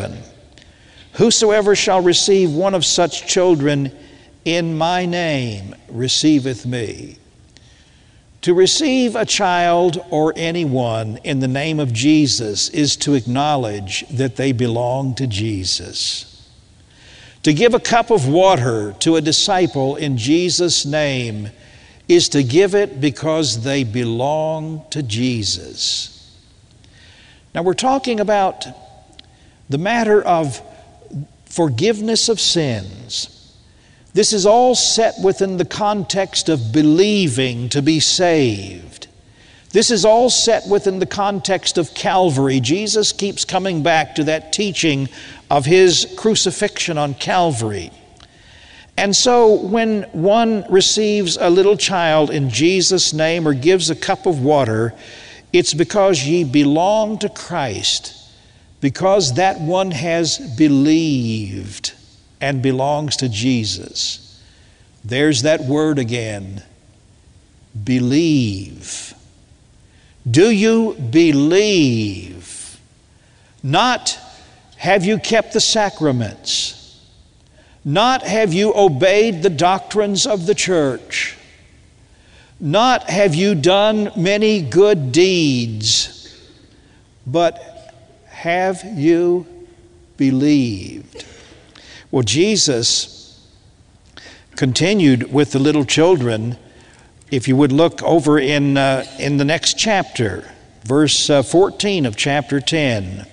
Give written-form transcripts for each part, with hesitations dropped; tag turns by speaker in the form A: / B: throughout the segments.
A: 7. Whosoever shall receive one of such children in my name receiveth me. To receive a child or anyone in the name of Jesus is to acknowledge that they belong to Jesus. To give a cup of water to a disciple in Jesus' name is to give it because they belong to Jesus. Now we're talking about the matter of forgiveness of sins. This is all set within the context of believing to be saved. This is all set within the context of Calvary. Jesus keeps coming back to that teaching of His crucifixion on Calvary. And so when one receives a little child in Jesus' name or gives a cup of water, it's because ye belong to Christ, because that one has believed and belongs to Jesus. There's that word again, believe. Do you believe? Not have you kept the sacraments? Not have you obeyed the doctrines of the church? Not have you done many good deeds? But have you believed? Well, Jesus continued with the little children. If you would look over in the next chapter, verse 14 of chapter 10,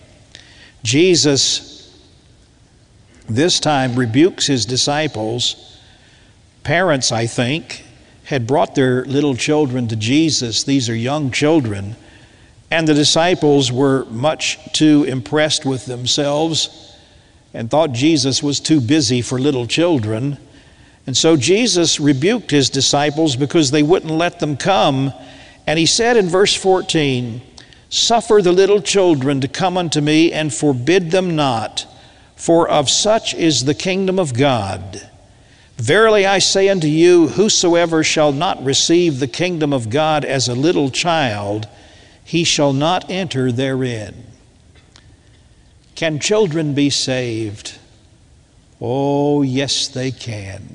A: Jesus this time rebukes His disciples. Parents, I think, had brought their little children to Jesus. These are young children. And the disciples were much too impressed with themselves and thought Jesus was too busy for little children. And so Jesus rebuked His disciples because they wouldn't let them come. And He said in verse 14, "Suffer the little children to come unto me, and forbid them not, for of such is the kingdom of God. Verily I say unto you, whosoever shall not receive the kingdom of God as a little child, he shall not enter therein." Can children be saved? Oh, yes, they can.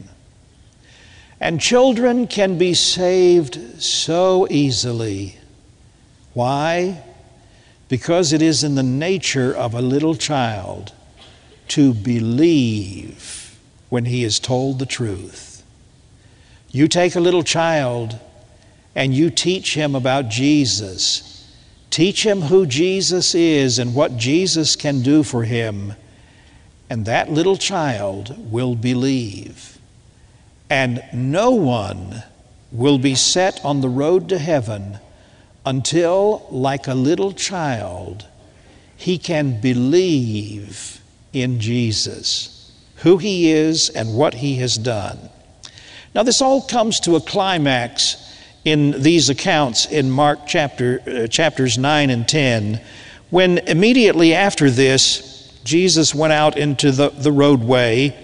A: And children can be saved so easily. Why? Because it is in the nature of a little child to believe when he is told the truth. You take a little child and you teach him about Jesus. Teach him who Jesus is and what Jesus can do for him, and that little child will believe. And no one will be set on the road to heaven until, like a little child, he can believe in Jesus, who He is and what He has done. Now this all comes to a climax in these accounts in Mark chapters 9 and 10, when immediately after this, Jesus went out into the roadway,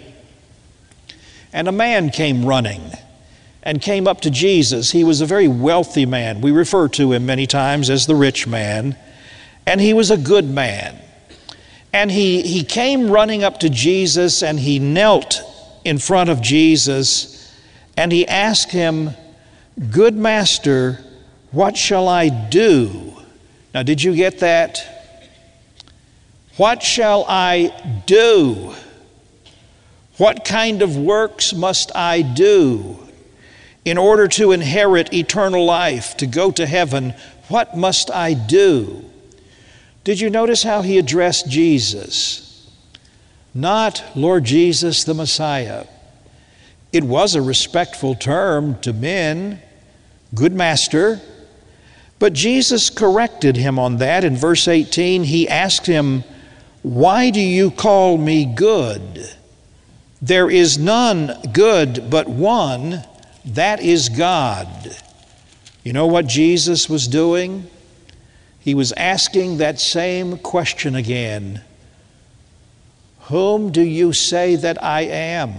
A: and a man came running and came up to Jesus. He was a very wealthy man. We refer to him many times as the rich man, and he was a good man. And he came running up to Jesus, and he knelt in front of Jesus, and he asked Him, "Good Master, what shall I do?" Now, did you get that? What shall I do? What kind of works must I do in order to inherit eternal life, to go to heaven? What must I do? Did you notice how he addressed Jesus? Not Lord Jesus the Messiah. It was a respectful term to men, good master. But Jesus corrected him on that. In verse 18, he asked him, "Why do you call me good? There is none good but one, that is God." You know what Jesus was doing? He was asking that same question again. Whom do you say that I am?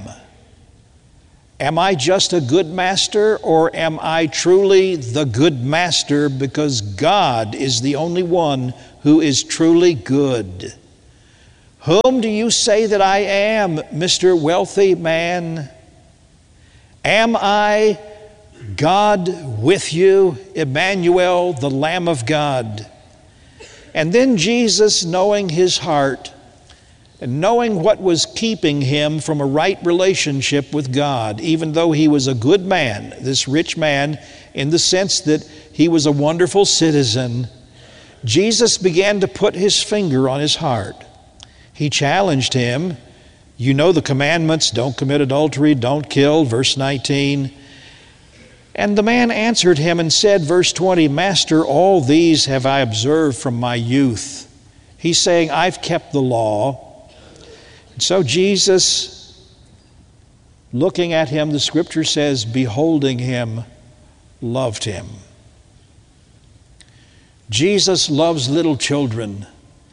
A: Am I just a good master, or am I truly the good master because God is the only one who is truly good? Whom do you say that I am, Mr. Wealthy Man? Am I God with you, Emmanuel, the Lamb of God? And then Jesus, knowing his heart and knowing what was keeping him from a right relationship with God, even though he was a good man, this rich man, in the sense that he was a wonderful citizen, Jesus began to put his finger on his heart. He challenged him. You know the commandments: don't commit adultery, don't kill, verse 19. And the man answered him and said, verse 20, Master, all these have I observed from my youth. He's saying, I've kept the law. And so Jesus, looking at him, the scripture says, beholding him, loved him. Jesus loves little children.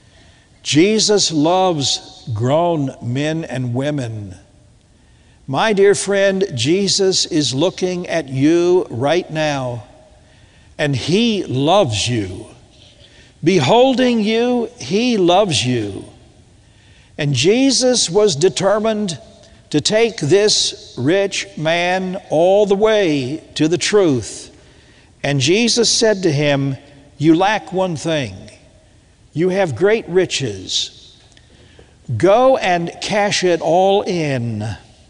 A: Jesus loves grown men and women. My dear friend, Jesus is looking at you right now, and he loves you. Beholding you, he loves you. And Jesus was determined to take this rich man all the way to the truth. And Jesus said to him, you lack one thing. You have great riches. Go and cash it all in.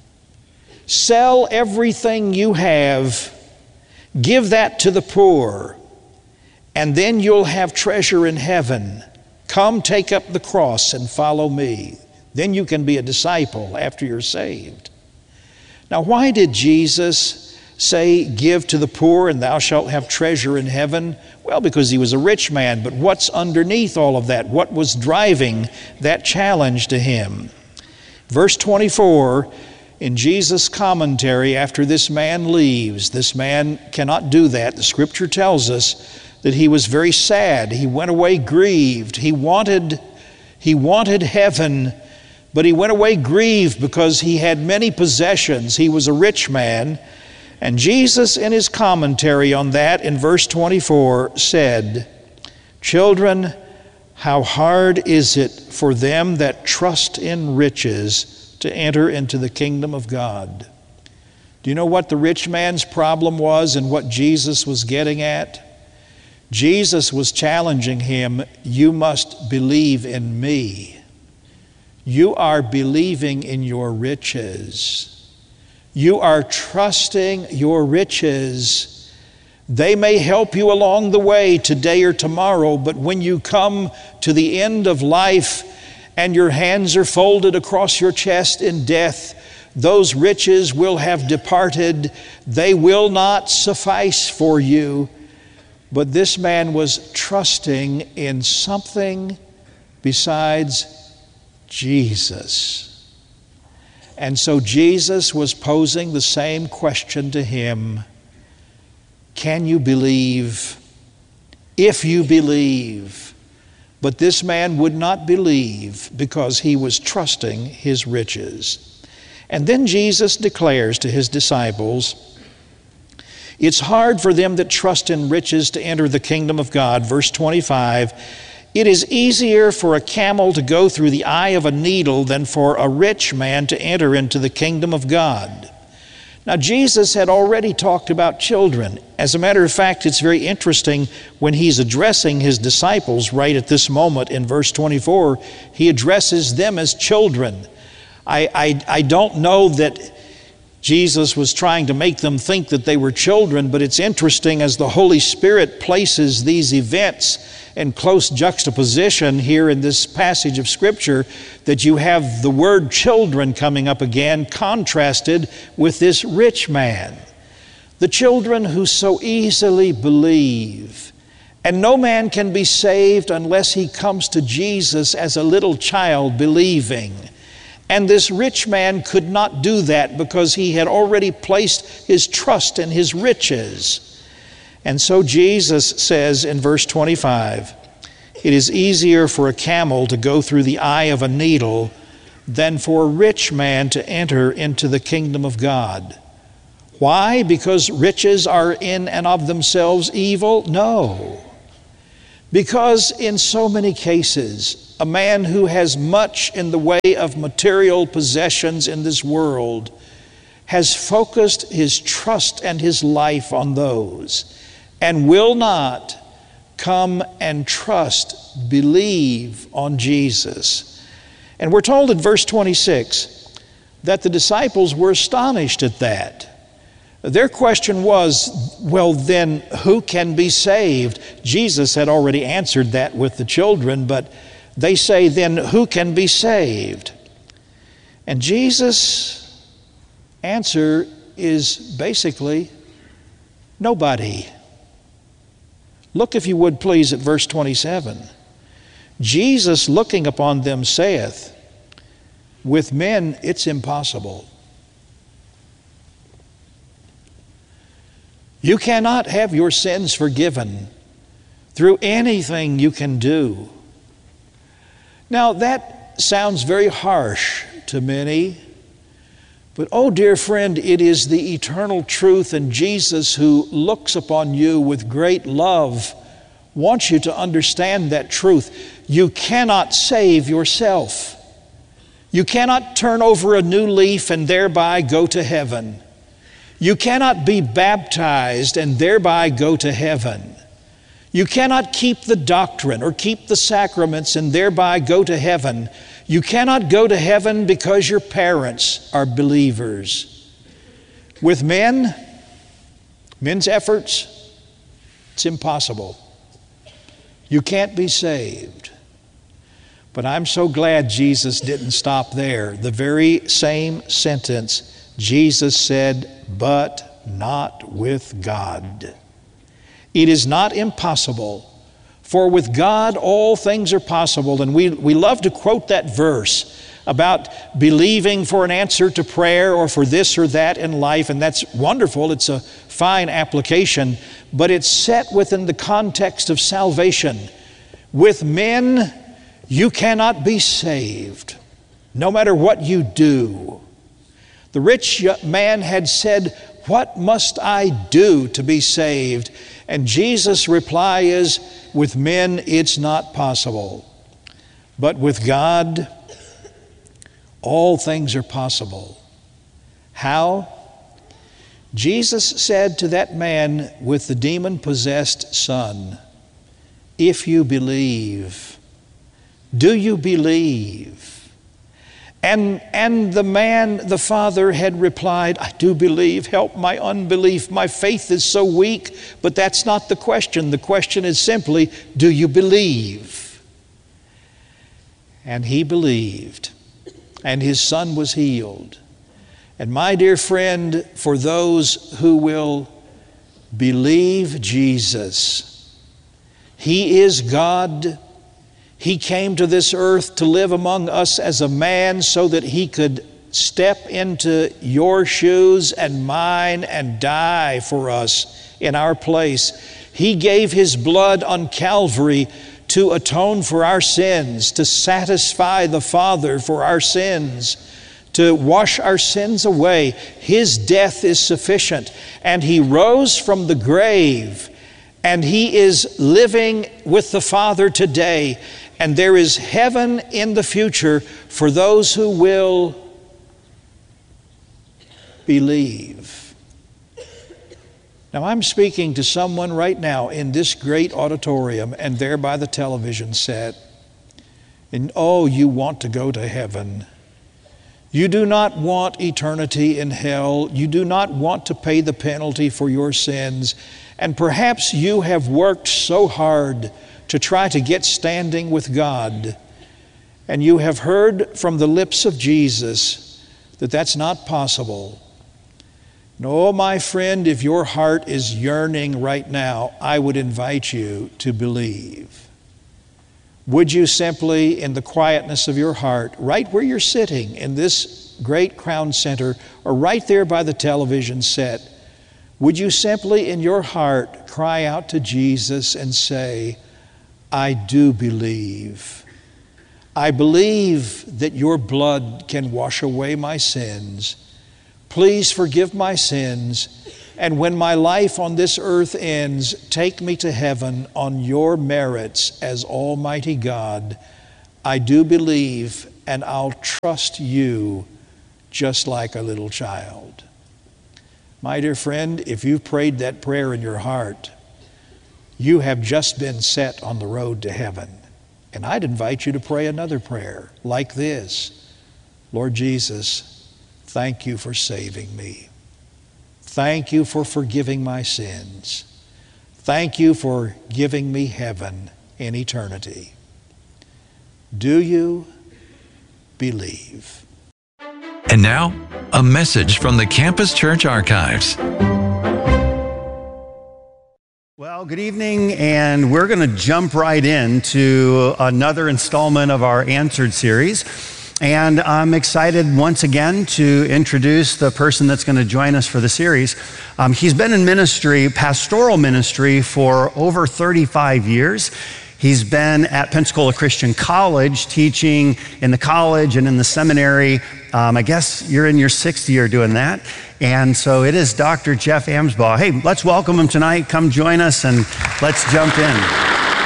A: Sell everything you have. Give that to the poor. And then you'll have treasure in heaven. Come, take up the cross and follow me. Then you can be a disciple after you're saved. Now, why did Jesus say, give to the poor and thou shalt have treasure in heaven? Well, because he was a rich man. But what's underneath all of that? What was driving that challenge to him? Verse 24, in Jesus' commentary, after this man leaves, this man cannot do that. The scripture tells us that he was very sad. He went away grieved. He wanted heaven, but he went away grieved because he had many possessions. He was a rich man. And Jesus, in his commentary on that, in verse 24, said, children, how hard is it for them that trust in riches to enter into the kingdom of God. Do you know what the rich man's problem was and what Jesus was getting at? Jesus was challenging him, you must believe in me. You are believing in your riches. You are trusting your riches. They may help you along the way today or tomorrow, but when you come to the end of life and your hands are folded across your chest in death, those riches will have departed. They will not suffice for you. But this man was trusting in something besides Jesus. And so Jesus was posing the same question to him. Can you believe? If you believe. But this man would not believe because he was trusting his riches. And then Jesus declares to his disciples, it's hard for them that trust in riches to enter the kingdom of God. Verse 25, it is easier for a camel to go through the eye of a needle than for a rich man to enter into the kingdom of God. Now, Jesus had already talked about children. As a matter of fact, it's very interesting when he's addressing his disciples right at this moment in verse 24, he addresses them as children. I don't know that Jesus was trying to make them think that they were children, but it's interesting as the Holy Spirit places these events in close juxtaposition here in this passage of Scripture, that you have the word children coming up again, contrasted with this rich man. The children who so easily believe. And no man can be saved unless he comes to Jesus as a little child believing. And this rich man could not do that because he had already placed his trust in his riches. And so Jesus says in verse 25, it is easier for a camel to go through the eye of a needle than for a rich man to enter into the kingdom of God. Why? Because riches are in and of themselves evil? No. Because in so many cases, a man who has much in the way of material possessions in this world has focused his trust and his life on those and will not come and trust, believe on Jesus. And we're told in verse 26 that the disciples were astonished at that. Their question was, well then, who can be saved? Jesus had already answered that with the children, but they say, then who can be saved? And Jesus' answer is basically nobody. Look, if you would please, at verse 27. Jesus, looking upon them, saith, with men it's impossible. You cannot have your sins forgiven through anything you can do. Now that sounds very harsh to many, but oh dear friend, it is the eternal truth, and Jesus, who looks upon you with great love, wants you to understand that truth. You cannot save yourself. You cannot turn over a new leaf and thereby go to heaven. You cannot be baptized and thereby go to heaven. You cannot keep the doctrine or keep the sacraments and thereby go to heaven. You cannot go to heaven because your parents are believers. With men's efforts, it's impossible. You can't be saved. But I'm so glad Jesus didn't stop there. The very same sentence, Jesus said, but not with God. It is not impossible, for with God all things are possible. And we love to quote that verse about believing for an answer to prayer or for this or that in life, and that's wonderful. It's a fine application, but it's set within the context of salvation. With men, you cannot be saved, no matter what you do. The rich man had said, what must I do to be saved? And Jesus' reply is, with men it's not possible. But with God, all things are possible. How? Jesus said to that man with the demon-possessed son, if you believe, do you believe? And the man, the father, had replied, I do believe, help my unbelief. My faith is so weak. But that's not the question. The question is simply, do you believe? And he believed, and his son was healed. And my dear friend, for those who will believe Jesus, He is God. He came to this earth to live among us as a man so that He could step into your shoes and mine and die for us in our place. He gave His blood on Calvary to atone for our sins, to satisfy the Father for our sins, to wash our sins away. His death is sufficient, and He rose from the grave, and He is living with the Father today. And there is heaven in the future for those who will believe. Now, I'm speaking to someone right now in this great auditorium and there by the television set. And oh, you want to go to heaven. You do not want eternity in hell. You do not want to pay the penalty for your sins. And perhaps you have worked so hard to try to get standing with God, and you have heard from the lips of Jesus that that's not possible. No, my friend, if your heart is yearning right now, I would invite you to believe. Would you simply, in the quietness of your heart, right where you're sitting in this great Crown Center, or right there by the television set, would you simply in your heart cry out to Jesus and say, I do believe. I believe that your blood can wash away my sins. Please forgive my sins And when my life on this earth ends, take me to heaven on your merits as Almighty God. I do believe, and I'll trust you just like a little child. My dear friend, if you've prayed that prayer in your heart, you have just been set on the road to heaven. And I'd invite you to pray another prayer like this. Lord Jesus, thank you for saving me. Thank you for forgiving my sins. Thank you for giving me heaven in eternity. Do you believe?
B: And now, a message from the Campus Church Archives.
C: Well, good evening, and we're going to jump right into another installment of our Answered series. And I'm excited once again to introduce the person that's going to join us for the series. He's been in ministry, pastoral ministry, for over 35 years. He's been at Pensacola Christian College, teaching in the college and in the seminary. I guess you're in your 6th year doing that. And so it is Dr. Jeff Amsbaugh. Hey, let's welcome him tonight. Come join us and let's jump in.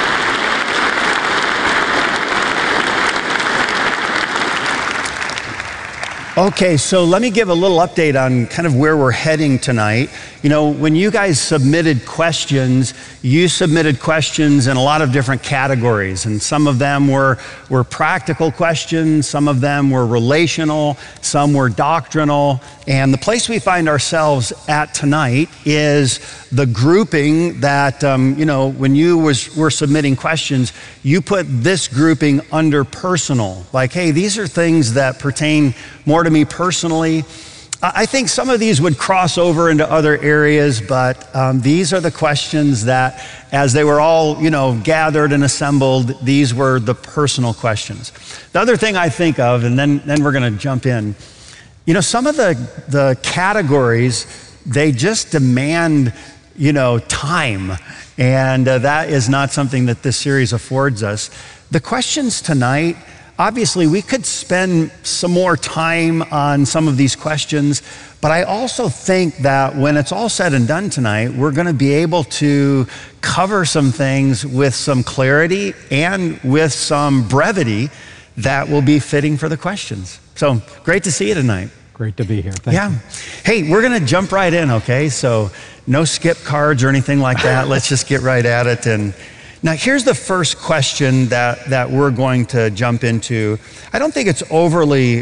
C: Okay, so let me give a little update on kind of where we're heading tonight. You know, when you guys submitted questions, you submitted questions in a lot of different categories, and some of them were practical questions, some of them were relational, some were doctrinal, and the place we find ourselves at tonight is the grouping that, when you were submitting questions, you put this grouping under personal, like, hey, these are things that pertain more to me personally. I think some of these would cross over into other areas, but these are the questions that, as they were all, gathered and assembled, these were the personal questions. The other thing I think of, and then we're going to jump in, some of the categories, they just demand, time, and that is not something that this series affords us. The questions tonight, obviously, we could spend some more time on some of these questions, but I also think that when it's all said and done tonight, we're going to be able to cover some things with some clarity and with some brevity that will be fitting for the questions. So great to see you tonight.
D: Great to be here. Thank you.
C: Hey, we're going to jump right in, okay? So no skip cards or anything like that. Let's just get right at it. And now, here's the first question that we're going to jump into. I don't think it's overly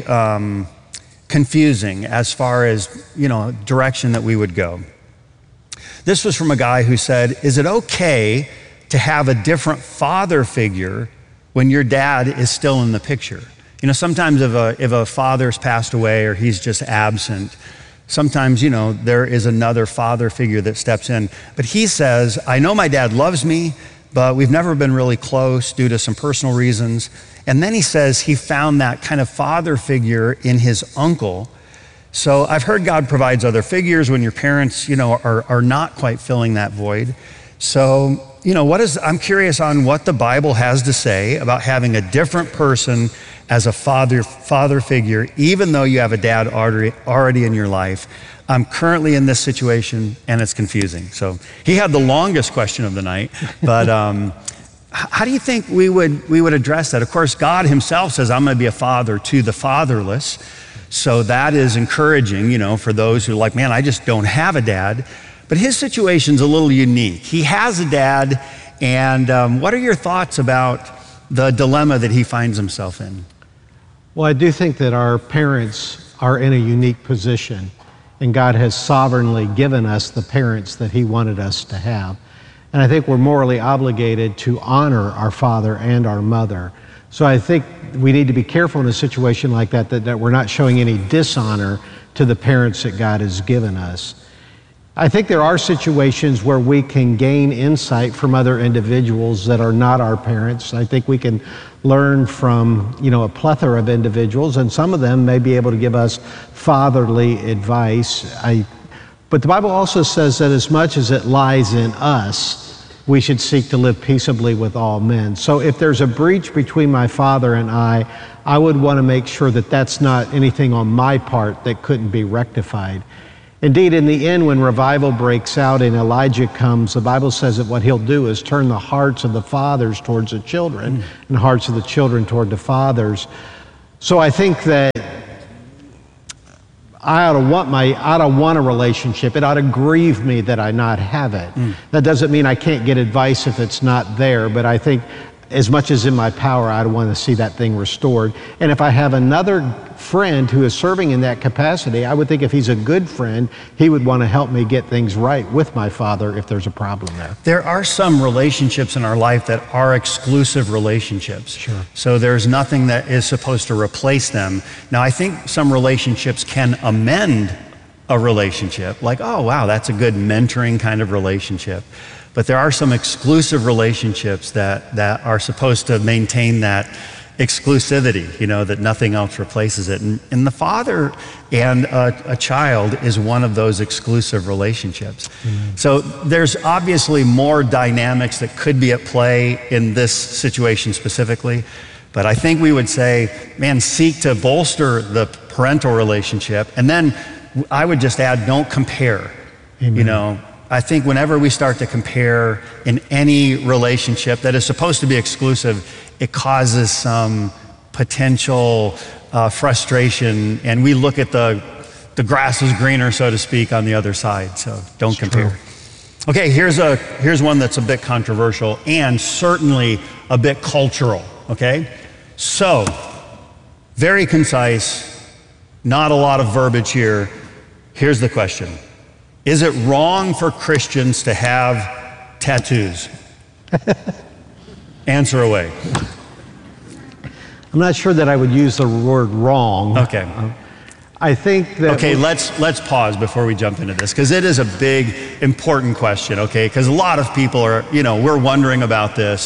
C: confusing as far as, direction that we would go. This was from a guy who said, is it okay to have a different father figure when your dad is still in the picture? Sometimes if a father's passed away or he's just absent, sometimes, there is another father figure that steps in. But he says, I know my dad loves me, but we've never been really close due to some personal reasons. And then he says he found that kind of father figure in his uncle. So I've heard God provides other figures when your parents, are not quite filling that void. So, I'm curious on what the Bible has to say about having a different person as a father figure, even though you have a dad already in your life. I'm currently in this situation, and it's confusing. So he had the longest question of the night, but how do you think we would address that? Of course, God himself says, I'm going to be a father to the fatherless. So that is encouraging, for those who are like, man, I just don't have a dad. But his situation's a little unique. He has a dad, and what are your thoughts about the dilemma that he finds himself in?
D: Well, I do think that our parents are in a unique position, and God has sovereignly given us the parents that he wanted us to have. And I think we're morally obligated to honor our father and our mother. So I think we need to be careful in a situation like that we're not showing any dishonor to the parents that God has given us. I think there are situations where we can gain insight from other individuals that are not our parents. I think we can learn from, a plethora of individuals, and some of them may be able to give us fatherly advice. But the Bible also says that as much as it lies in us, we should seek to live peaceably with all men. So if there's a breach between my father and I would want to make sure that that's not anything on my part that couldn't be rectified. Indeed, in the end, when revival breaks out and Elijah comes, the Bible says that what he'll do is turn the hearts of the fathers towards the children and the hearts of the children toward the fathers. So I think that I ought to want a relationship. It ought to grieve me that I not have it. That doesn't mean I can't get advice if it's not there, but I think as much as in my power, I want to see that thing restored. And if I have another friend who is serving in that capacity, I would think if he's a good friend, he would want to help me get things right with my father if there's a problem there.
C: There are some relationships in our life that are exclusive relationships.
D: Sure.
C: So there's nothing that is supposed to replace them. Now, I think some relationships can amend a relationship, like, oh, wow, that's a good mentoring kind of relationship. But there are some exclusive relationships that are supposed to maintain that exclusivity, you know, that nothing else replaces it. And the father and a child is one of those exclusive relationships. So there's obviously more dynamics that could be at play in this situation specifically. But I think we would say, man, seek to bolster the parental relationship. And then I would just add, don't compare.
D: Amen.
C: You know, I think whenever we start to compare in any relationship that is supposed to be exclusive, it causes some potential frustration, and we look at the grass is greener, so to speak, on the other side. So don't compare.
D: True.
C: Okay, here's one that's a bit controversial and certainly a bit cultural. Okay, so very concise, not a lot of verbiage here. Here's the question. Is it wrong for Christians to have tattoos? Answer away.
D: I'm not sure that I would use the word wrong.
C: Okay.
D: I think that...
C: Okay, let's pause before we jump into this, because it is a big, important question, okay? Because a lot of people are, you know, we're wondering about this.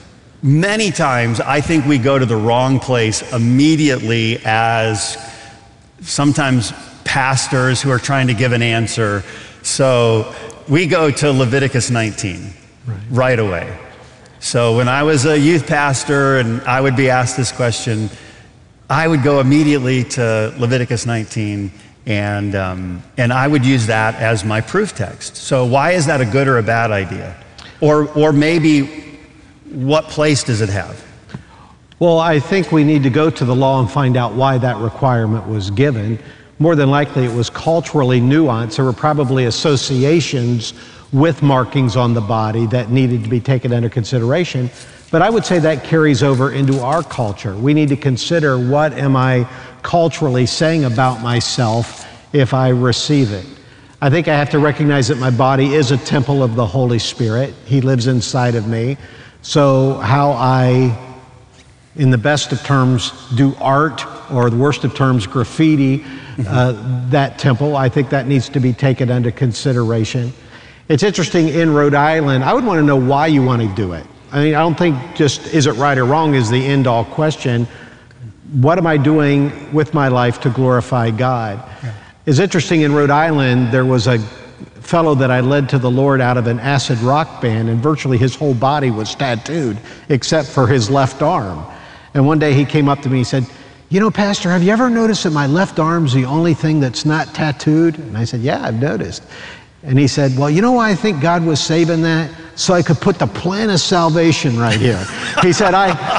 C: Many times, I think we go to the wrong place immediately as sometimes pastors who are trying to give an answer. So we go to Leviticus 19 right away. So when I was a youth pastor and I would be asked this question, I would go immediately to Leviticus 19 and I would use that as my proof text. So why is that a good or a bad idea? Or maybe what place does it have?
D: Well, I think we need to go to the law and find out why that requirement was given. More than likely, it was culturally nuanced. There were probably associations with markings on the body that needed to be taken under consideration. But I would say that carries over into our culture. We need to consider, what am I culturally saying about myself if I receive it? I think I have to recognize that my body is a temple of the Holy Spirit. He lives inside of me. So how I, in the best of terms, do art, or the worst of terms, graffiti, that temple, I think that needs to be taken under consideration. It's interesting, in Rhode Island, I would want to know why you want to do it. I mean, I don't think just is it right or wrong is the end-all question. What am I doing with my life to glorify God? Yeah. It's interesting, in Rhode Island, there was a fellow that I led to the Lord out of an acid rock band, and virtually his whole body was tattooed except for his left arm. And one day he came up to me and said, "You know, Pastor, have you ever noticed that my left arm's the only thing that's not tattooed?" And I said, "Yeah, I've noticed." And he said, "Well, you know why I think God was saving that? So I could put the plan of salvation right here." He said,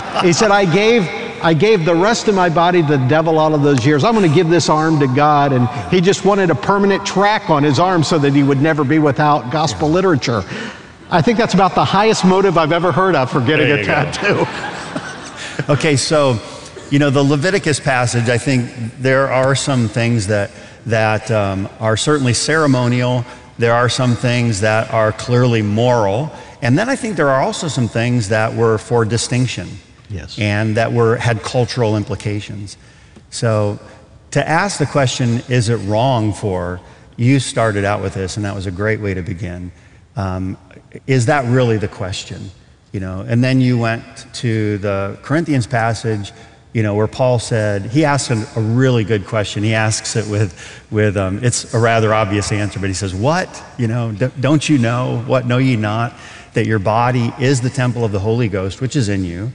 D: I gave the rest of my body to the devil all of those years. I'm going to give this arm to God. And he just wanted a permanent track on his arm so that he would never be without gospel literature. I think that's about the highest motive I've ever heard of for getting a tattoo.
C: Okay, so, you know, the Leviticus passage, I think there are some things that are certainly ceremonial. There are some things that are clearly moral. And then I think there are also some things that were for distinction.
D: Yes.
C: And that had cultural implications. So to ask the question, is it wrong for, you started out with this, and that was a great way to begin. Is that really the question? You know, and then you went to the Corinthians passage, you know, where Paul said, he asked a really good question. He asks it with it's a rather obvious answer, but he says, what? You know, don't you know, what know ye not, that your body is the temple of the Holy Ghost, which is in you,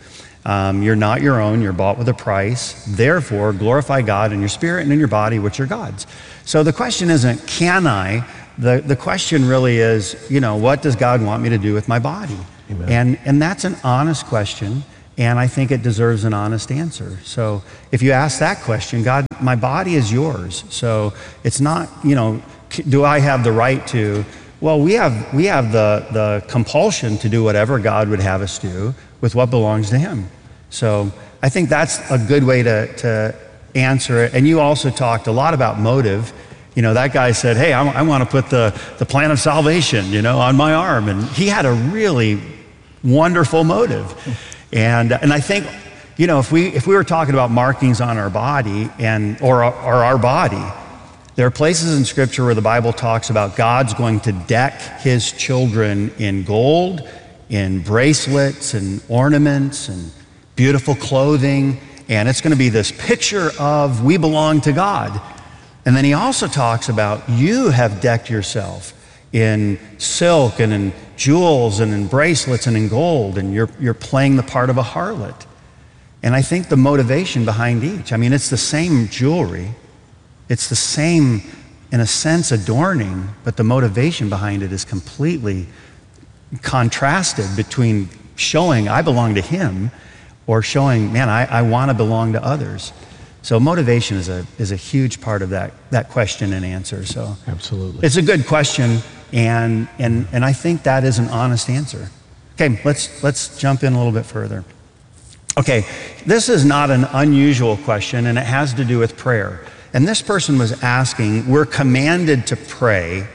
C: You're not your own, you're bought with a price. Therefore, glorify God in your spirit and in your body, which are God's. So the question isn't, can I? The question really is, what does God want me to do with my body? And that's an honest question, and I think it deserves an honest answer. So if you ask that question, God, my body is yours. So it's not, do I have the right to? Well, we have the compulsion to do whatever God would have us do with what belongs to him. So I think that's a good way to answer it. And you also talked a lot about motive. That guy said, hey, I want to put the plan of salvation, on my arm. And he had a really wonderful motive. And I think, if we were talking about markings on our body or our body, there are places in Scripture where the Bible talks about God's going to deck his children in gold, in bracelets and ornaments and beautiful clothing, and it's going to be this picture of we belong to God. And then he also talks about you have decked yourself in silk and in jewels and in bracelets and in gold, and you're playing the part of a harlot. And I think the motivation behind each, it's the same jewelry, it's the same, in a sense, adorning, but the motivation behind it is completely contrasted between showing I belong to him or showing, man, I want to belong to others. So motivation is a huge part of that question and answer. So
D: absolutely,
C: it's a good question, and I think that is an honest answer. Okay, let's jump in a little bit further. Okay, this is not an unusual question, and it has to do with prayer. And this person was asking, we're commanded to pray.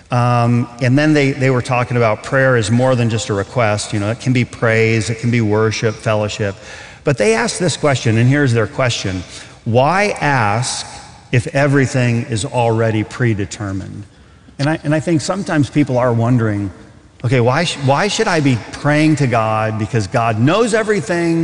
C: And then they were talking about prayer is more than just a request. It can be praise, it can be worship, fellowship. But they asked this question, and here's their question. Why ask if everything is already predetermined? And I think sometimes people are wondering, okay, why should I be praying to God? Because God knows everything.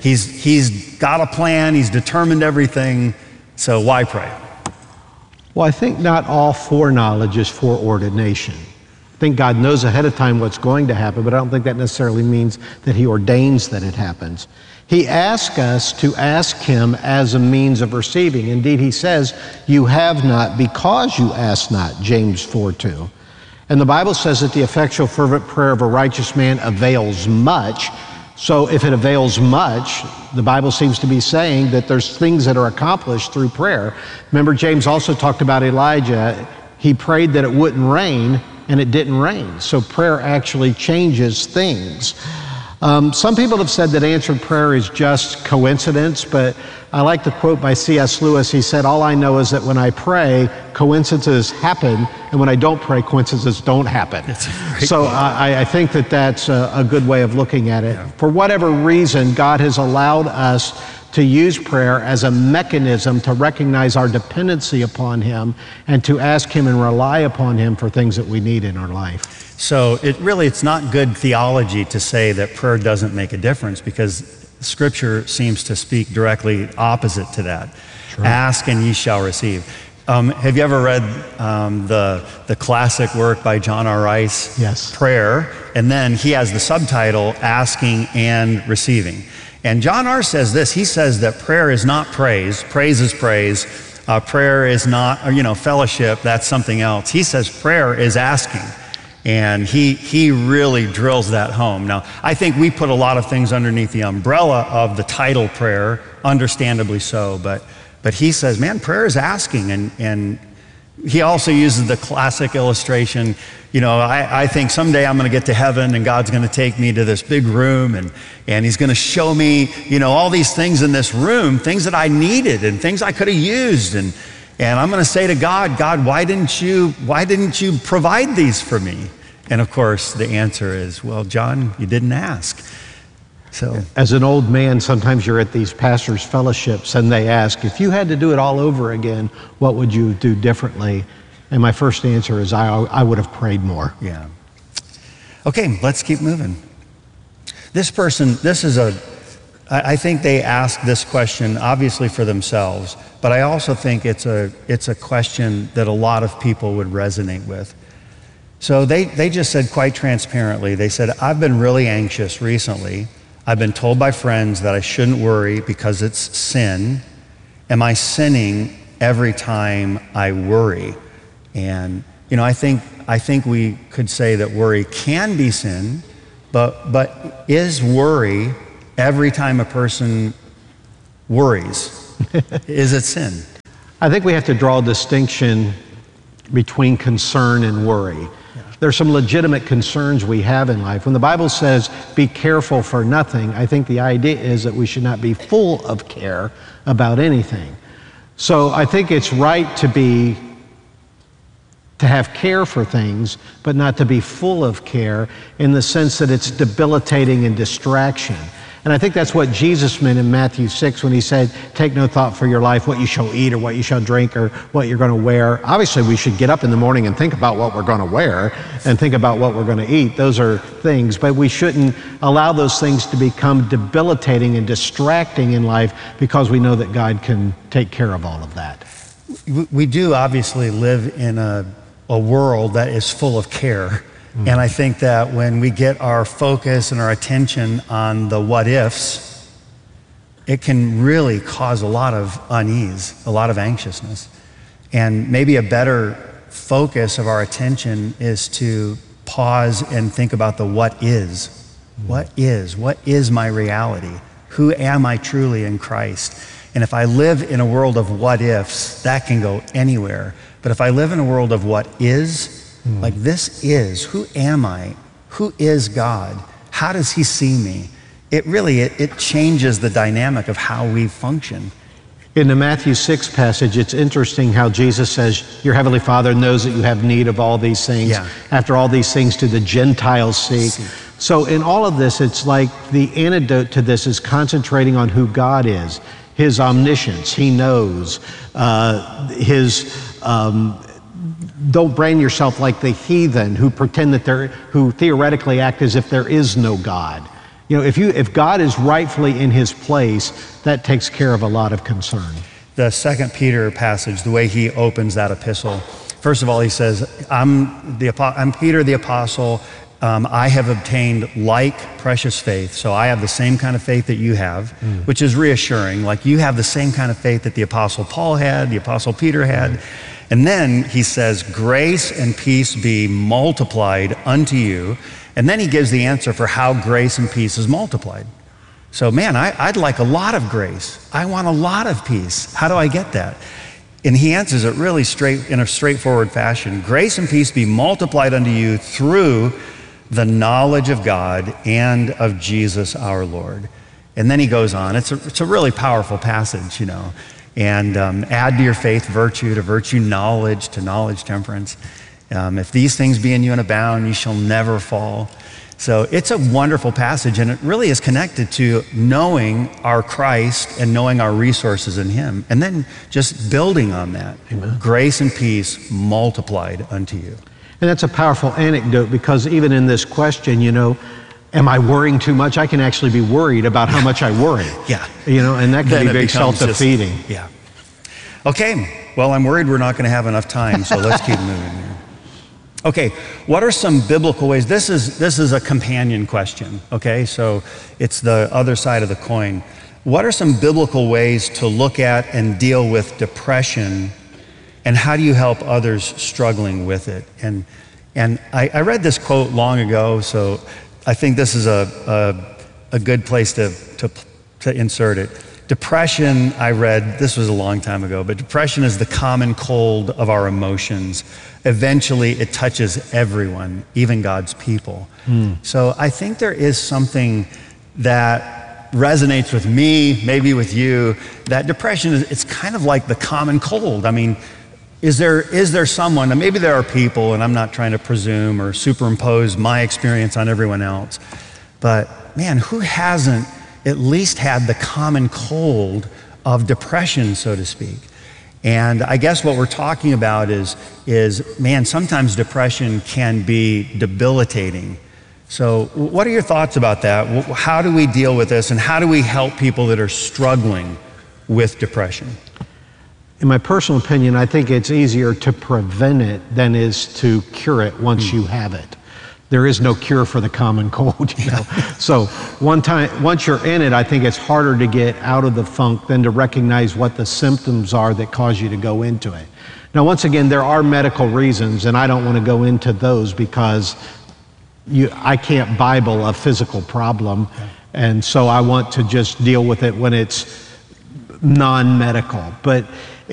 C: He's got a plan. He's determined everything. So why pray?
D: Well, I think not all foreknowledge is foreordination. I think God knows ahead of time what's going to happen, but I don't think that necessarily means that he ordains that it happens. He asks us to ask him as a means of receiving. Indeed, he says, you have not because you ask not, James 4:2. And the Bible says that the effectual fervent prayer of a righteous man avails much. So if it avails much, the Bible seems to be saying that there's things that are accomplished through prayer. Remember, James also talked about Elijah. He prayed that it wouldn't rain, and it didn't rain. So prayer actually changes things. Some people have said that answered prayer is just coincidence, but I like the quote by C.S. Lewis. He said, all I know is that when I pray, coincidences happen, and when I don't pray, coincidences don't happen. So I think that that's a good way of looking at it. Yeah. For whatever reason, God has allowed us to use prayer as a mechanism to recognize our dependency upon him and to ask him and rely upon him for things that we need in our life.
C: So it's not good theology to say that prayer doesn't make a difference, because Scripture seems to speak directly opposite to that. Right. Ask and ye shall receive. Have you ever read the classic work by John R. Rice?
D: Yes.
C: Prayer, and then he has the subtitle Asking and Receiving. And John R. says this. He says that prayer is not praise. Praise is praise. Prayer is not, fellowship. That's something else. He says prayer is asking. And he really drills that home. Now, I think we put a lot of things underneath the umbrella of the title prayer, understandably so, but he says, man, prayer is asking. And he also uses the classic illustration, I think someday I'm going to get to heaven and God's going to take me to this big room and he's going to show me, all these things in this room, things that I needed and things I could have used. And I'm going to say to God, why didn't you provide these for me? And of course, the answer is, well, John, you didn't ask. So,
D: as an old man, sometimes you're at these pastors' fellowships and they ask, if you had to do it all over again, what would you do differently? And my first answer is, I would have prayed more.
C: Yeah. Okay, let's keep moving. This person, I think they ask this question obviously for themselves, but I also think it's a question that a lot of people would resonate with. So they just said quite transparently, they said, I've been really anxious recently I've been told by friends that I shouldn't worry because it's sin. Am I sinning every time I worry? And, I think we could say that worry can be sin, but is worry every time a person worries? Is it sin?
D: I think we have to draw a distinction between concern and worry. There's some legitimate concerns we have in life. When the Bible says, be careful for nothing, I think the idea is that we should not be full of care about anything. So I think it's right to have care for things, but not to be full of care in the sense that it's debilitating and distraction. And I think that's what Jesus meant in Matthew 6 when he said, take no thought for your life, what you shall eat or what you shall drink or what you're going to wear. Obviously, we should get up in the morning and think about what we're going to wear and think about what we're going to eat. Those are things, but we shouldn't allow those things to become debilitating and distracting in life because we know that God can take care of all of that.
C: We do obviously live in a world that is full of care. And I think that when we get our focus and our attention on the what ifs, it can really cause a lot of unease, a lot of anxiousness. And maybe a better focus of our attention is to pause and think about the what is. What is? What is my reality? Who am I truly in Christ? And if I live in a world of what ifs, that can go anywhere. But if I live in a world of what is, like this is, who am I? Who is God? How does he see me? It changes the dynamic of how we function.
D: In the Matthew 6 passage, it's interesting how Jesus says, your heavenly Father knows that you have need of all these things.
C: Yeah.
D: After all these things do the Gentiles seek. So in all of this, it's like the antidote to this is concentrating on who God is, his omniscience, he knows, don't brand yourself like the heathen who pretend that who theoretically act as if there is no God. If God is rightfully in his place, that takes care of a lot of concern.
C: The 2 Peter passage, the way he opens that epistle, first of all, he says, I'm Peter the apostle. I have obtained like precious faith. So I have the same kind of faith that you have, which is reassuring. Like you have the same kind of faith that the apostle Paul had, the apostle Peter had. And then he says, grace and peace be multiplied unto you. And then he gives the answer for how grace and peace is multiplied. So man, I'd like a lot of grace. I want a lot of peace. How do I get that? And he answers it really in a straightforward fashion. Grace and peace be multiplied unto you through the knowledge of God and of Jesus our Lord. And then he goes on. It's a really powerful passage, And add to your faith virtue, to virtue knowledge, to knowledge temperance. If these things be in you and abound, you shall never fall. So it's a wonderful passage, and it really is connected to knowing our Christ and knowing our resources in him. And then just building on that. Amen. Grace and peace multiplied unto you.
D: And that's a powerful anecdote because even in this question, am I worrying too much? I can actually be worried about how much I worry.
C: Yeah.
D: And that can be big self-defeating.
C: Yeah. Okay, well, I'm worried we're not going to have enough time, so let's keep moving here. Okay, what are some biblical ways? This is a companion question, okay? So it's the other side of the coin. What are some biblical ways to look at and deal with depression, and how do you help others struggling with it? And I read this quote long ago, so I think this is a good place to insert it. Depression, I read, this was a long time ago, but depression is the common cold of our emotions. Eventually, it touches everyone, even God's people. So I think there is something that resonates with me, maybe with you, that depression it's kind of like the common cold. I mean, is there someone, and maybe there are people, and I'm not trying to presume or superimpose my experience on everyone else, but man, who hasn't at least had the common cold of depression, so to speak? And I guess what we're talking about is man, sometimes depression can be debilitating. So what are your thoughts about that? How do we deal with this, and how do we help people that are struggling with depression?
D: In my personal opinion, I think it's easier to prevent it than is to cure it once you have it. there is no cure for the common cold, you know. So once you're in it, I think it's harder to get out of the funk than to recognize what the symptoms are that cause you to go into it. Now, once again, there are medical reasons, and I don't want to go into those because I can't Bible a physical problem, and so I want to just deal with it when it's non-medical. But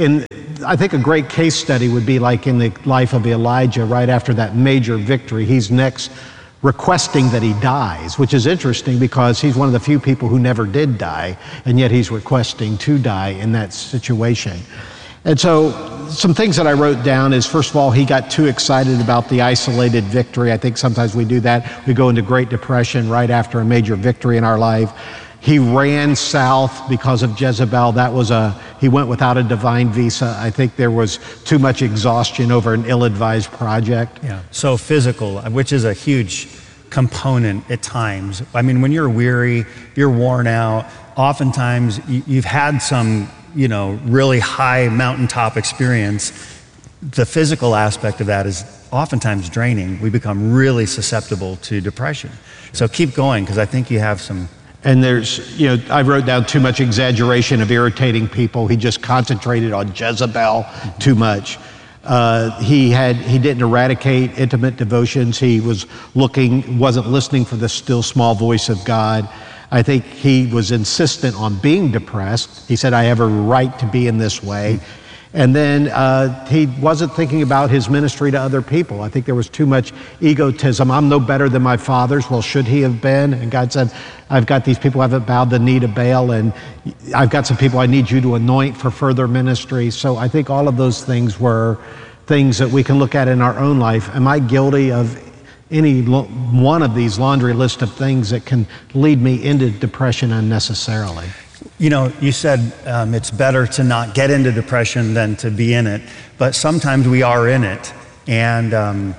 D: I think a great case study would be like in the life of Elijah right after that major victory. He's next requesting that he dies, which is interesting because he's one of the few people who never did die, and yet he's requesting to die in that situation. And so some things that I wrote down is, first of all, he got too excited about the isolated victory. I think sometimes we do that. We go into Great Depression right after a major victory in our life. He ran south because of Jezebel. He went without a divine visa. I think there was too much exhaustion over an ill-advised project.
C: Yeah, so physical, which is a huge component at times. I mean, when you're weary, you're worn out, oftentimes you've had some really high mountaintop experience. The physical aspect of that is oftentimes draining. We become really susceptible to depression. So keep going, because I think you have some.
D: And there's, I wrote down too much exaggeration of irritating people. He just concentrated on Jezebel too much. He didn't eradicate intimate devotions. He wasn't listening for the still small voice of God. I think he was insistent on being depressed. He said, I have a right to be in this way. And then he wasn't thinking about his ministry to other people. I think there was too much egotism. I'm no better than my fathers. Well, should he have been? And God said, I've got these people who haven't bowed the knee to Baal, and I've got some people I need you to anoint for further ministry. So I think all of those things were things that we can look at in our own life. Am I guilty of any one of these laundry list of things that can lead me into depression unnecessarily?
C: You said it's better to not get into depression than to be in it, but sometimes we are in it. And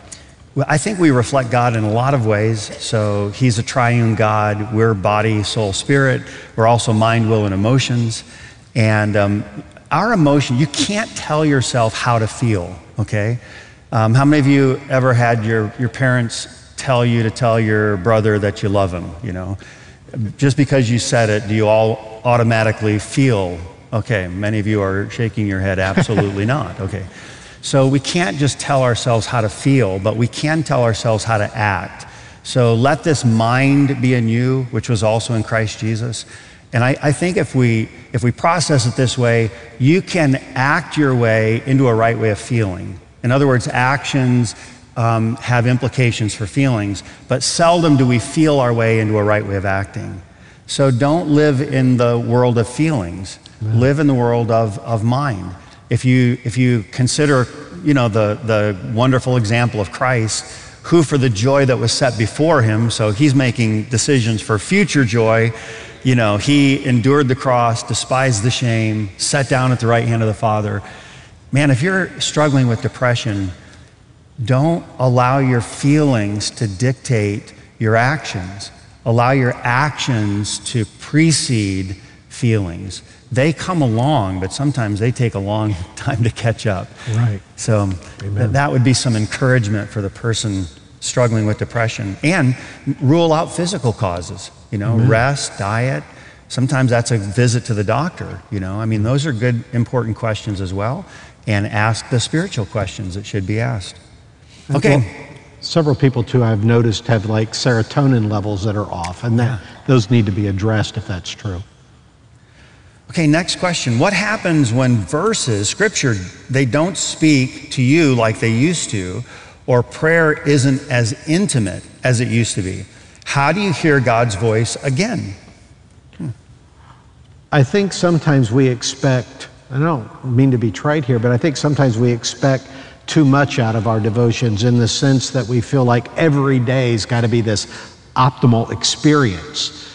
C: I think we reflect God in a lot of ways. So he's a triune God. We're body, soul, spirit. We're also mind, will, and emotions. And our emotion, you can't tell yourself how to feel, okay? How many of you ever had your parents tell you to tell your brother that you love him, Just because you said it, do you all automatically feel? Okay, many of you are shaking your head, absolutely not. Okay, so we can't just tell ourselves how to feel, but we can tell ourselves how to act. So let this mind be in you, which was also in Christ Jesus. And I think if we process it this way, you can act your way into a right way of feeling. In other words, actions have implications for feelings, but seldom do we feel our way into a right way of acting. So don't live in the world of feelings. Live in the world of mind. If you consider, the wonderful example of Christ, who for the joy that was set before him, so he's making decisions for future joy, he endured the cross, despised the shame, sat down at the right hand of the Father. Man, if you're struggling with depression, don't allow your feelings to dictate your actions. Allow your actions to precede feelings. They come along, but sometimes they take a long time to catch up.
D: Right.
C: So that would be some encouragement for the person struggling with depression. And rule out physical causes, rest, diet. Sometimes that's a visit to the doctor, those are good, important questions as well. And ask the spiritual questions that should be asked. Okay.
D: Well, several people too I've noticed have like serotonin levels that are off, and those need to be addressed if that's true.
C: Okay, next question. What happens when verses, scripture, they don't speak to you like they used to, or prayer isn't as intimate as it used to be? How do you hear God's voice again?
D: I think sometimes we expect, I don't mean to be trite here, but I think sometimes we expect too much out of our devotions in the sense that we feel like every day's got to be this optimal experience.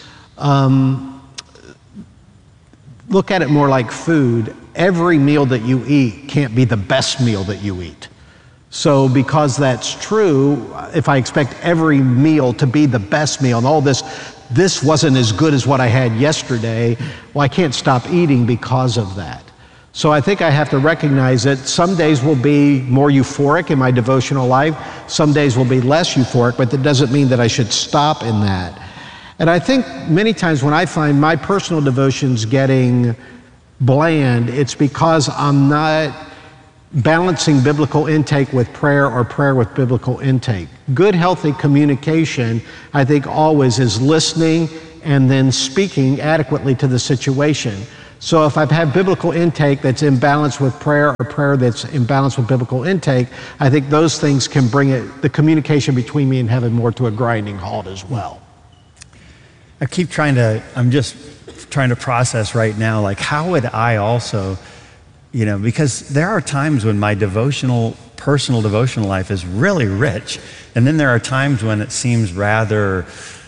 D: Look at it more like food. Every meal that you eat can't be the best meal that you eat. So because that's true, if I expect every meal to be the best meal and all this wasn't as good as what I had yesterday, well, I can't stop eating because of that. So I think I have to recognize that some days will be more euphoric in my devotional life, some days will be less euphoric, but that doesn't mean that I should stop in that. And I think many times when I find my personal devotions getting bland, it's because I'm not balancing biblical intake with prayer or prayer with biblical intake. Good, healthy communication, I think, always is listening and then speaking adequately to the situation. So if I've had biblical intake that's in balance with prayer or prayer that's in balance with biblical intake, I think those things can bring the communication between me and heaven more to a grinding halt as well.
C: I'm just trying to process right now, like how would I also, because there are times when my personal devotional life is really rich. And then there are times when it seems rather,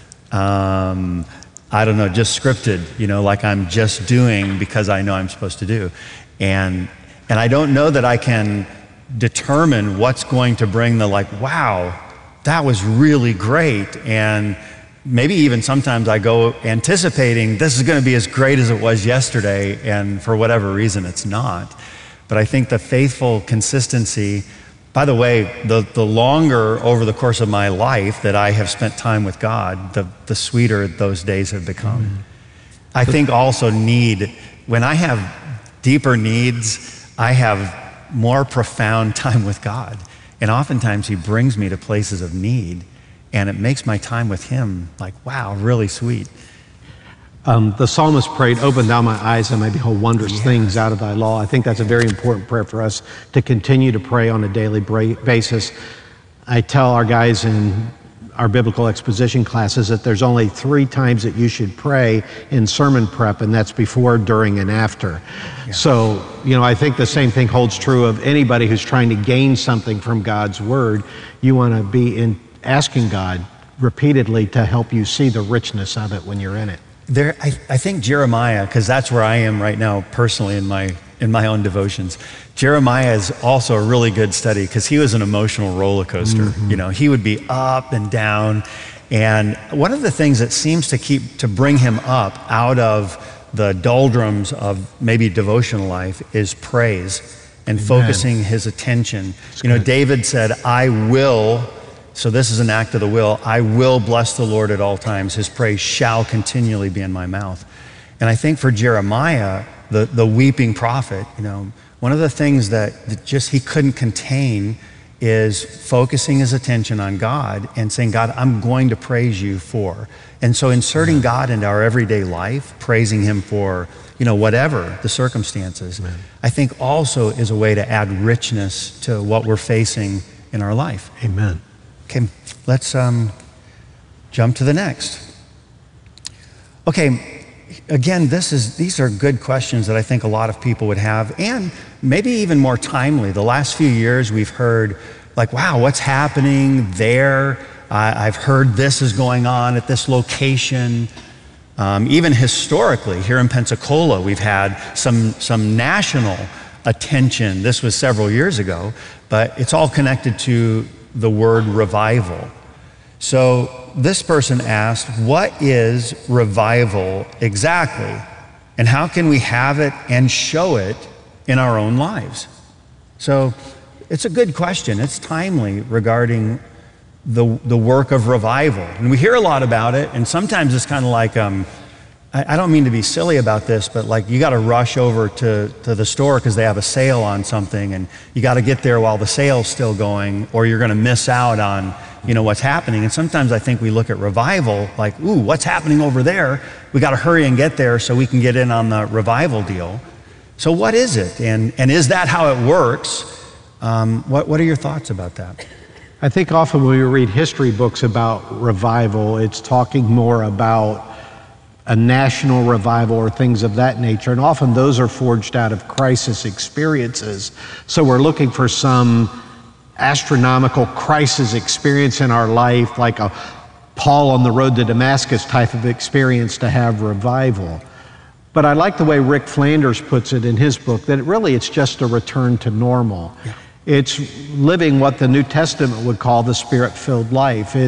C: just scripted, like I'm just doing because I know I'm supposed to do. And I don't know that I can determine what's going to bring the wow, that was really great. And maybe even sometimes I go anticipating this is going to be as great as it was yesterday, and for whatever reason it's not. But I think the faithful consistency, by the way, the longer over the course of my life that I have spent time with God, the sweeter those days have become. Mm-hmm. I think also when I have deeper needs, I have more profound time with God. And oftentimes He brings me to places of need, and it makes my time with Him wow, really sweet.
D: The psalmist prayed, "Open thou my eyes, that I may behold wondrous things out of thy law." I think that's a very important prayer for us to continue to pray on a daily basis. I tell our guys in our biblical exposition classes that there's only 3 times that you should pray in sermon prep, and that's before, during, and after. Yeah. So, I think the same thing holds true of anybody who's trying to gain something from God's Word. You want to be asking God repeatedly to help you see the richness of it when you're in it.
C: I think Jeremiah, because that's where I am right now personally in my own devotions. Jeremiah is also a really good study because he was an emotional roller coaster. Mm-hmm. He would be up and down. And one of the things that seems to bring him up out of the doldrums of maybe devotional life is praise and focusing his attention. David said, "I will." So this is an act of the will. "I will bless the Lord at all times. His praise shall continually be in my mouth." And I think for Jeremiah, the weeping prophet, one of the things that just he couldn't contain is focusing his attention on God and saying, "God, I'm going to praise you for." And so inserting God into our everyday life, praising Him for, whatever the circumstances, I think also is a way to add richness to what we're facing in our life.
D: Amen.
C: Okay, let's jump to the next. Okay, again, these are good questions that I think a lot of people would have, and maybe even more timely. The last few years we've heard wow, what's happening there? I've heard this is going on at this location. Even historically, here in Pensacola, we've had some national attention. This was several years ago, but it's all connected to the word revival. So this person asked, what is revival exactly? And how can we have it and show it in our own lives? So it's a good question. It's timely regarding the work of revival. And we hear a lot about it, and sometimes it's kind of like, I don't mean to be silly about this, but you got to rush over to the store because they have a sale on something, and you got to get there while the sale's still going, or you're going to miss out on what's happening. And sometimes I think we look at revival like, ooh, what's happening over there? We got to hurry and get there so we can get in on the revival deal. So what is it? And is that how it works? What are your thoughts about that?
D: I think often when we read history books about revival, it's talking more about a national revival or things of that nature. And often those are forged out of crisis experiences. So we're looking for some astronomical crisis experience in our life, like a Paul on the road to Damascus type of experience to have revival. But I like the way Rick Flanders puts it in his book, that it's just a return to normal. Yeah. It's living what the New Testament would call the Spirit-filled life. It's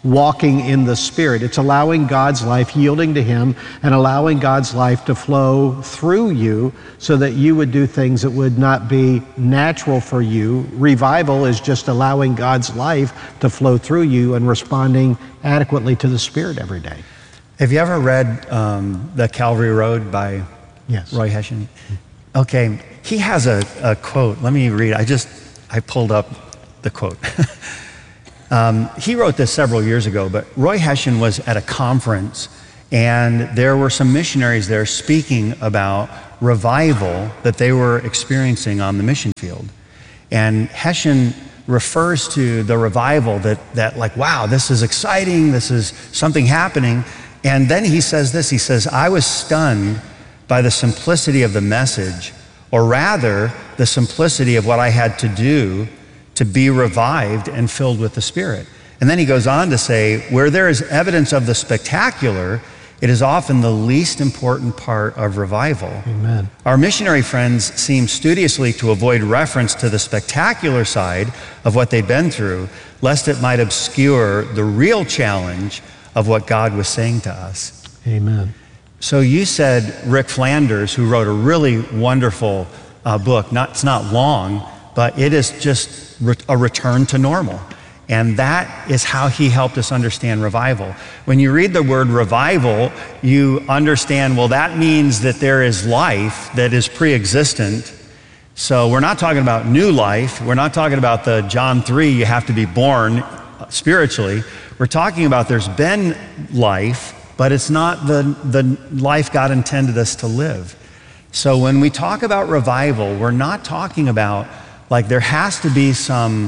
D: walking in the Spirit. It's allowing God's life, yielding to Him, and allowing God's life to flow through you so that you would do things that would not be natural for you. Revival is just allowing God's life to flow through you and responding adequately to the Spirit every day.
C: Have you ever read The Calvary Road by Roy Hession? Okay, he has a quote. Let me read. I pulled up the quote. He wrote this several years ago, but Roy Hession was at a conference, and there were some missionaries there speaking about revival that they were experiencing on the mission field. And Hession refers to the revival that like, wow, this is exciting, this is something happening. And then he says this, he says, I was stunned by the simplicity of the message, or rather, the simplicity of what I had to do to be revived and filled with the Spirit. And then he goes on to say, where there is evidence of the spectacular, it is often the least important part of revival.
D: Amen.
C: Our missionary friends seem studiously to avoid reference to the spectacular side of what they'd been through, lest it might obscure the real challenge of what God was saying to us.
D: Amen.
C: So you said Rick Flanders, who wrote a really wonderful book, it's not long, but it is just a return to normal. And that is how he helped us understand revival. When you read the word revival, you understand, well, that means that there is life that is pre-existent. So we're not talking about new life. We're not talking about the John 3, you have to be born spiritually. We're talking about there's been life, but it's not the life God intended us to live. So when we talk about revival, we're not talking about like there has to be some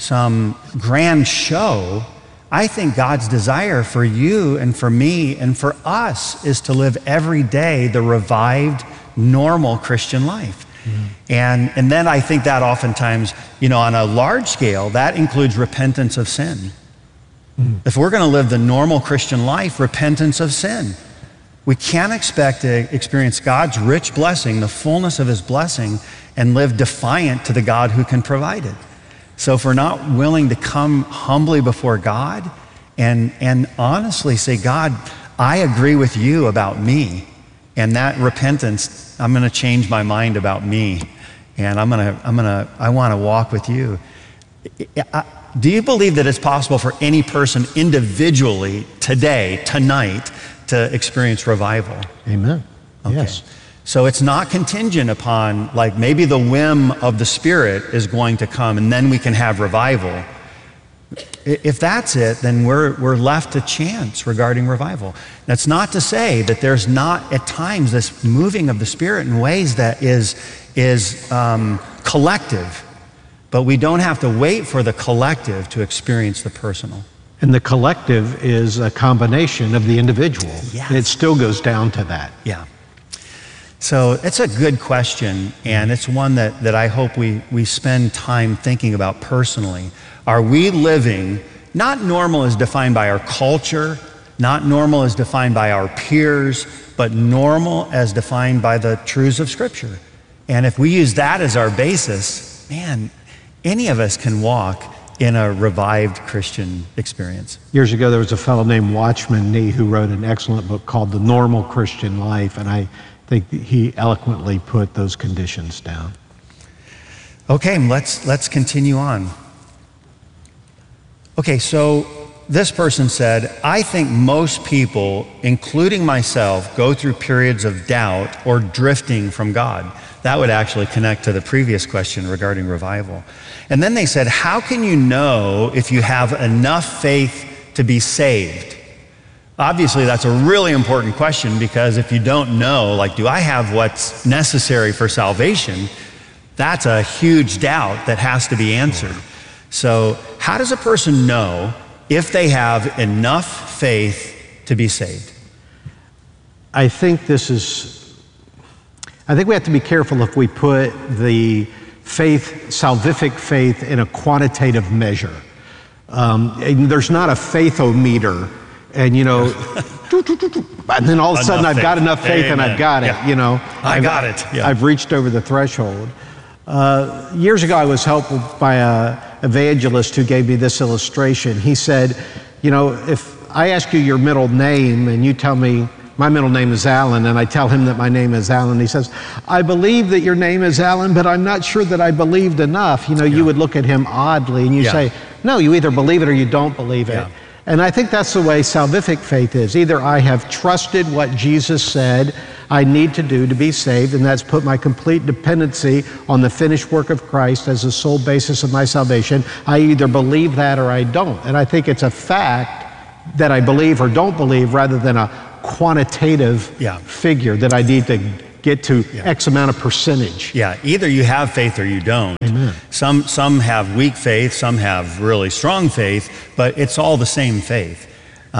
C: grand show. I think God's desire for you and for me and for us is to live every day the revived, normal Christian life. Mm-hmm. And then I think that oftentimes, on a large scale, that includes repentance of sin. Mm-hmm. If we're going to live the normal Christian life, repentance of sin. We can't expect to experience God's rich blessing, the fullness of His blessing, and live defiant to the God who can provide it. So if we're not willing to come humbly before God and honestly say, God, I agree with you about me, and that repentance, I'm going to change my mind about me, and I want to walk with you. Do you believe that it's possible for any person individually today, tonight, to experience revival?
D: Amen.
C: Okay.
D: Yes.
C: So it's not contingent upon, like maybe the whim of the Spirit is going to come and then we can have revival. If that's it, then we're left to chance regarding revival. That's not to say that there's not at times this moving of the Spirit in ways that is collective, but we don't have to wait for the collective to experience the personal.
D: And the collective is a combination of the individual.
C: Yes.
D: And it still goes down to that.
C: Yeah. So it's a good question, and it's one that I hope we spend time thinking about personally. Are we living, not normal as defined by our culture, not normal as defined by our peers, but normal as defined by the truths of Scripture? And if we use that as our basis, man, any of us can walk in a revived Christian experience.
D: Years ago, there was a fellow named Watchman Nee who wrote an excellent book called The Normal Christian Life, and I think he eloquently put those conditions down.
C: Okay, let's continue on. Okay, so this person said, I think most people, including myself, go through periods of doubt or drifting from God. That would actually connect to the previous question regarding revival. And then they said, how can you know if you have enough faith to be saved? Obviously, that's a really important question, because if you don't know, like, do I have what's necessary for salvation? That's a huge doubt that has to be answered. So how does a person know if they have enough faith to be saved?
D: I think we have to be careful if we put the faith, salvific faith, in a quantitative measure. There's not a faithometer, and and then all of a sudden I've got enough faith. Amen. And I've got it,
C: I got it. Yeah.
D: I've reached over the threshold. Years ago, I was helped by an evangelist who gave me this illustration. He said, you know, if I ask you your middle name and you tell me my middle name is Alan, and I tell him that my name is Alan, he says, I believe that your name is Alan, but I'm not sure that I believed enough. You know, you would look at him oddly and you say, no, you either believe it or you don't believe it. And I think that's the way salvific faith is. Either I have trusted what Jesus said I need to do to be saved, and that's put my complete dependency on the finished work of Christ as the sole basis of my salvation. I either believe that or I don't. And I think it's a fact that I believe or don't believe rather than a quantitative figure that I need to get to X amount of percentage.
C: Yeah, either you have faith or you don't.
D: Amen.
C: Some have weak faith, some have really strong faith, but it's all the same faith.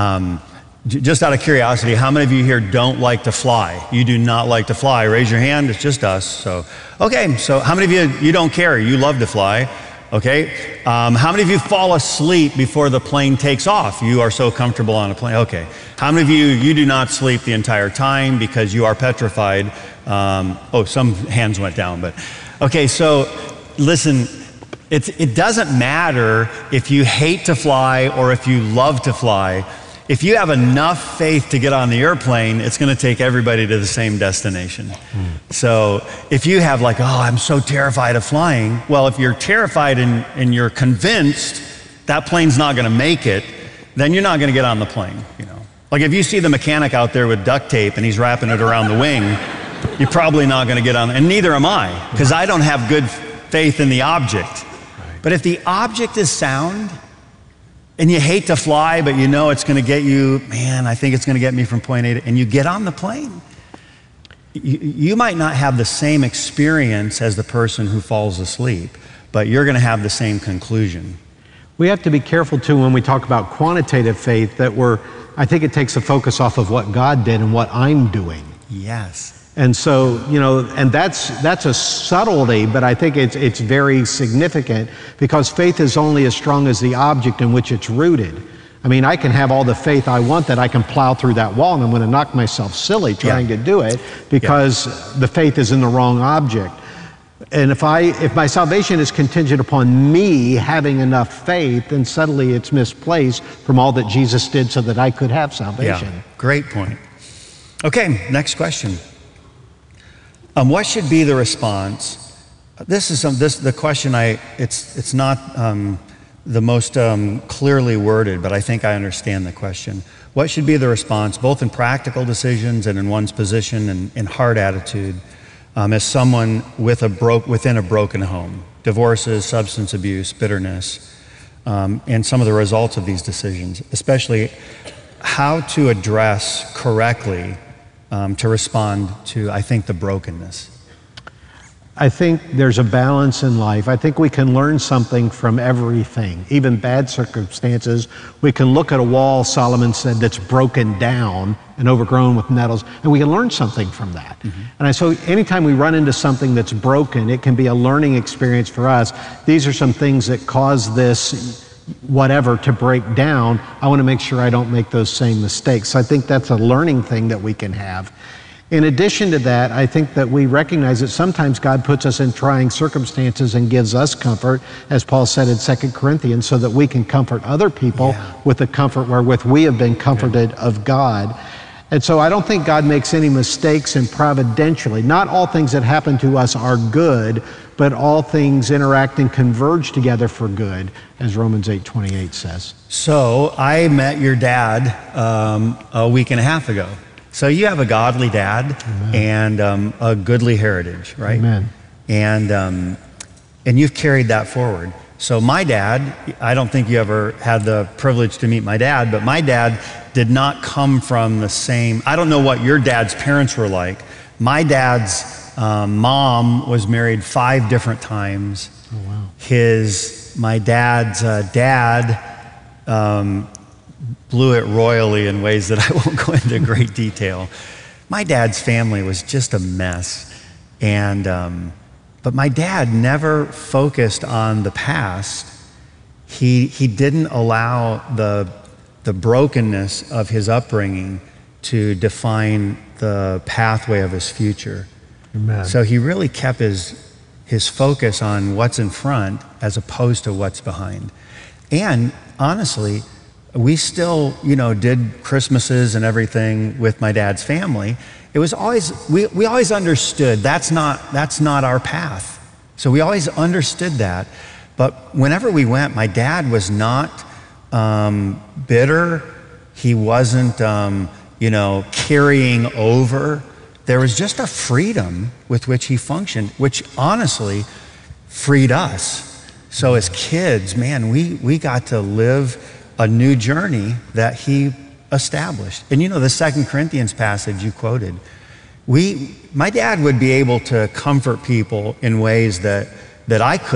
C: Just out of curiosity, how many of you here don't like to fly? You do not like to fly. Raise your hand. It's just us. So, okay. So how many of you don't care? You love to fly. Okay. How many of you fall asleep before the plane takes off? You are so comfortable on a plane. Okay. How many of you do not sleep the entire time because you are petrified? Some hands went down, but okay. So listen, it doesn't matter if you hate to fly or if you love to fly. If you have enough faith to get on the airplane, it's going to take everybody to the same destination. So if you have like, I'm so terrified of flying. Well, if you're terrified and you're convinced that plane's not going to make it, then you're not going to get on the plane. You know, like if you see the mechanic out there with duct tape and he's wrapping it around the wing, you're probably not going to get on. And neither am I, because I don't have good faith in the object. But if the object is sound, and you hate to fly, but you know it's going to get you, I think it's going to get me from point A to, and you get on the plane. You might not have the same experience as the person who falls asleep, but you're going to have the same conclusion.
D: We have to be careful too when we talk about quantitative faith that I think it takes the focus off of what God did and what I'm doing.
C: Yes.
D: And so, you know, and that's a subtlety, but I think it's very significant because faith is only as strong as the object in which it's rooted. I mean, I can have all the faith I want that I can plow through that wall and I'm going to knock myself silly trying to do it because the faith is in the wrong object. And if my salvation is contingent upon me having enough faith, then suddenly it's misplaced from all that Jesus did so that I could have salvation.
C: Yeah, great point. Okay, next question. What should be the response? The question. It's not the most clearly worded, but I think I understand the question. What should be the response, both in practical decisions and in one's position and in heart attitude, as someone within a broken home, divorces, substance abuse, bitterness, and some of the results of these decisions, especially how to address correctly. To respond to, I think, the brokenness?
D: I think there's a balance in life. I think we can learn something from everything, even bad circumstances. We can look at a wall, Solomon said, that's broken down and overgrown with nettles, and we can learn something from that. And so anytime we run into something that's broken, it can be a learning experience for us. These are some things that cause this whatever to break down. I want to make sure I don't make those same mistakes. So I think that's a learning thing that we can have. In addition to that, I think that we recognize that sometimes God puts us in trying circumstances and gives us comfort, as Paul said in 2 Corinthians, so that we can comfort other people with the comfort wherewith we have been comforted of God. And so I don't think God makes any mistakes in providentially. Not all things that happen to us are good, but all things interact and converge together for good, as Romans 8:28 says.
C: So I met your dad a week and a half ago. So you have a godly dad. Amen. And a goodly heritage, right?
D: Amen.
C: And you've carried that forward. So my dad, I don't think you ever had the privilege to meet my dad, but my dad did not come from the same, I don't know what your dad's parents were like. My dad's mom was married 5 different times.
D: Oh, wow.
C: My dad's dad blew it royally in ways that I won't go into great detail. My dad's family was just a mess. But my dad never focused on the past. He didn't allow the brokenness of his upbringing to define the pathway of his future.
D: Amen.
C: So he really kept his focus on what's in front as opposed to what's behind. And honestly, we still, did Christmases and everything with my dad's family. It was always, we always understood that's not our path. So we always understood that. But whenever we went, my dad was not bitter. He wasn't, carrying over. There was just a freedom with which he functioned, which honestly freed us. So as kids, man, we got to live a new journey that he established. And the 2 Corinthians passage you quoted, my dad would be able to comfort people in ways that I couldn't.